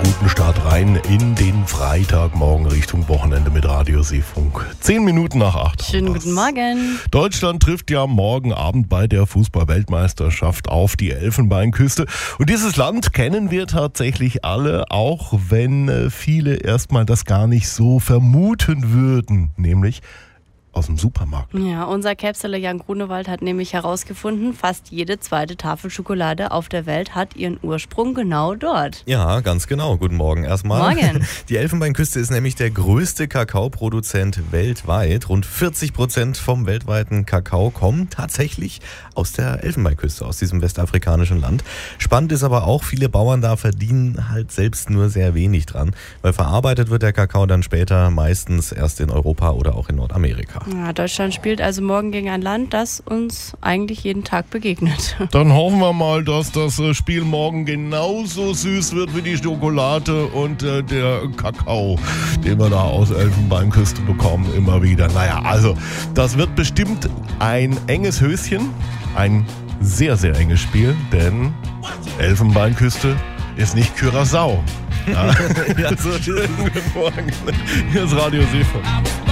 guten Start rein in den Freitagmorgen Richtung Wochenende mit Radio Seefunk. 10 Minuten nach 8. Schönen guten Morgen. Deutschland trifft ja morgen Abend bei der Fußball-Weltmeisterschaft auf die Elfenbeinküste. Und dieses Land kennen wir tatsächlich alle, auch wenn viele erstmal das gar nicht so vermuten würden, nämlich aus dem Supermarkt. Ja, unser Capseller Jan Grunewald hat nämlich herausgefunden, fast jede zweite Tafel Schokolade auf der Welt hat ihren Ursprung genau dort. Ja, ganz genau. Guten Morgen erstmal. Morgen. Die Elfenbeinküste ist nämlich der größte Kakaoproduzent weltweit. Rund 40% vom weltweiten Kakao kommen tatsächlich aus der Elfenbeinküste, aus diesem westafrikanischen Land. Spannend ist aber auch, viele Bauern da verdienen halt selbst nur sehr wenig dran, weil verarbeitet wird der Kakao dann später meistens erst in Europa oder auch in Nordamerika. Ja, Deutschland spielt also morgen gegen ein Land, das uns eigentlich jeden Tag begegnet. Dann hoffen wir mal, dass das Spiel morgen genauso süß wird wie die Schokolade und der Kakao, den wir da aus Elfenbeinküste bekommen, immer wieder. Naja, also das wird bestimmt ein enges Höschen, ein sehr, sehr enges Spiel, denn Elfenbeinküste ist nicht Curaçao. Ja, Ja, so schönen guten Morgen. Hier ist Radio Seefunk.